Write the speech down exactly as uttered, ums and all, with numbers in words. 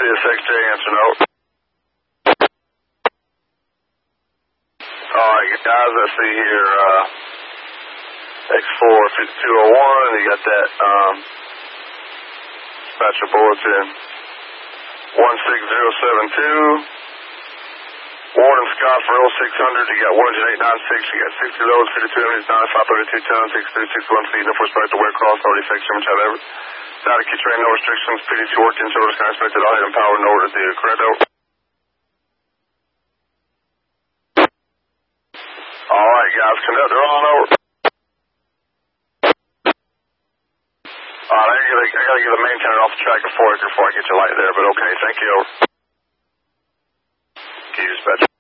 S X J, answer no. Alright, guys, I see here, uh, X four fifty-two oh one, you got that, um, dispatcher bulletin, one six zero seven two, Warden Scott for oh six hundred, you got one eight nine six, you got sixty loads, fifty-two minutes, ninety-five thirty-two tons, six three six one feet, no force back to Ware Cross, already fixed, so much have ever. Static key train, no restrictions, P D two working, service kind expected, all item power, no order, the correct over. Alright, guys, conductor on over. Alright, I gotta, I gotta get the maintainer off the track before, before I get your light there, but okay, thank you, over. Key dispatch.